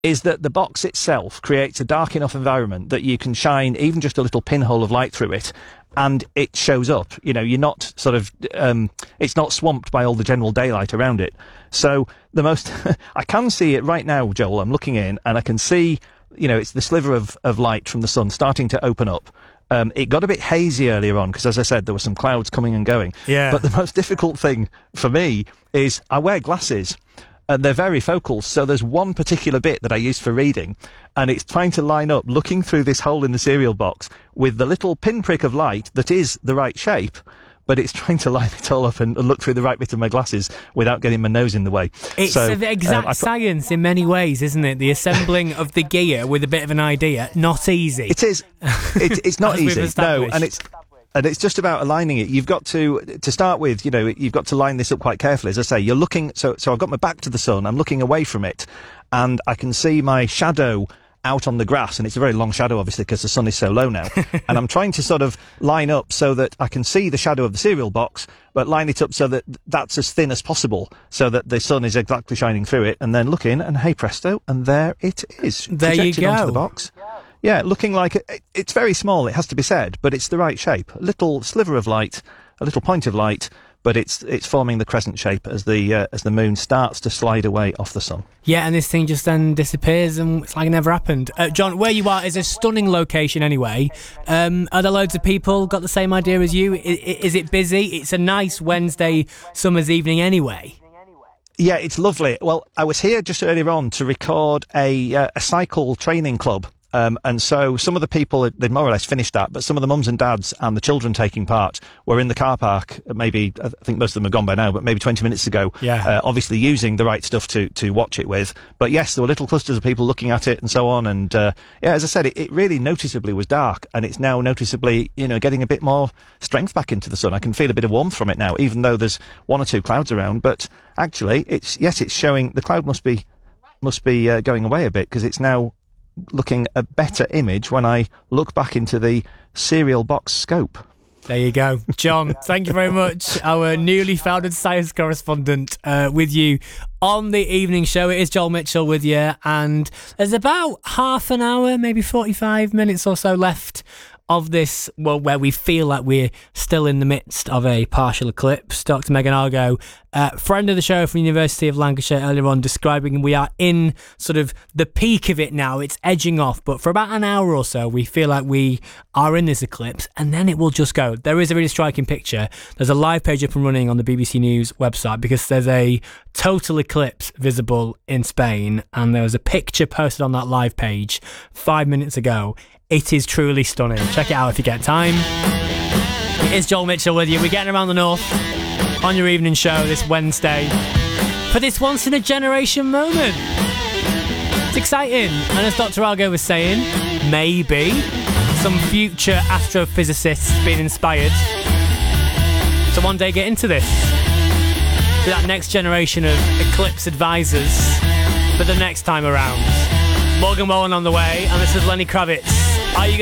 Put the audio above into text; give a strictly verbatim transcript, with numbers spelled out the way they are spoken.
is that the box itself creates a dark enough environment that you can shine even just a little pinhole of light through it, and it shows up. You know, you're not sort of, um, it's not swamped by all the general daylight around it. So the most, I can see it right now, Joel. I'm looking in, and I can see, you know, it's the sliver of, of light from the sun starting to open up. Um, it got a bit hazy earlier on because, as I said, there were some clouds coming and going. Yeah. But the most difficult thing for me is I wear glasses, and they're varifocals, so there's one particular bit that I use for reading, and it's trying to line up, looking through this hole in the cereal box with the little pinprick of light that is the right shape, but it's trying to line it all up and, and look through the right bit of my glasses without getting my nose in the way. It's so, the exact um, science in many ways, isn't it? The assembling of the gear with a bit of an idea, not easy. It is. It, it's not As we've easy, no, established. and it's... And it's just about aligning it. You've got to, to start with, you know, you've got to line this up quite carefully. As I say, you're looking, so, so I've got my back to the sun, I'm looking away from it, and I can see my shadow out on the grass, and it's a very long shadow, obviously, because the sun is so low now. And I'm trying to sort of line up so that I can see the shadow of the cereal box, but line it up so that that's as thin as possible, so that the sun is exactly shining through it, and then look in, and hey presto, and there it is. There you projected onto go. the box. Yeah, looking like it, it's very small, it has to be said, but it's the right shape. A little sliver of light, a little point of light, but it's it's forming the crescent shape as the uh, as the moon starts to slide away off the sun. Yeah, and this thing just then disappears and it's like it never happened. Uh, John, where you are is a stunning location anyway. Um, are there loads of people got the same idea as you? Is, is it busy? It's a nice Wednesday summer's evening anyway. Yeah, it's lovely. Well, I was here just earlier on to record a uh, a cycle training club. Um, and so some of the people, they'd more or less finished that, but some of the mums and dads and the children taking part were in the car park, maybe, I think most of them are gone by now, but maybe twenty minutes ago, Yeah. uh, obviously using the right stuff to, to watch it with. But yes, there were little clusters of people looking at it and so on. And, uh, yeah, as I said, it, it really noticeably was dark, and it's now noticeably, you know, getting a bit more strength back into the sun. I can feel a bit of warmth from it now, even though there's one or two clouds around. But actually, it's, yes, it's showing, the cloud must be, must be, uh, going away a bit, because it's now looking a better image when I look back into the cereal box scope. There you go. John, thank you very much. Our newly founded science correspondent uh, with you on the evening show. It is Joel Mitchell with you, and there's about half an hour, maybe forty-five minutes or so left of this, well, where we feel like we're still in the midst of a partial eclipse. Doctor Megan Argo, uh, friend of the show from the University of Lancashire, earlier on describing we are in sort of the peak of it now. It's edging off, but for about an hour or so, we feel like we are in this eclipse, and then it will just go. There is a really striking picture. There's a live page up and running on the B B C News website because there's a total eclipse visible in Spain, and there was a picture posted on that live page five minutes ago. It is truly stunning. Check it out if you get time. It is Joel Mitchell with you. We're getting around the north on your evening show this Wednesday for this once-in-a-generation moment. It's exciting. And as Doctor Argo was saying, maybe some future astrophysicists being inspired to one day get into this. For that next generation of eclipse advisors for the next time around. Morgan Wallen on the way, and this is Lenny Kravitz. Are you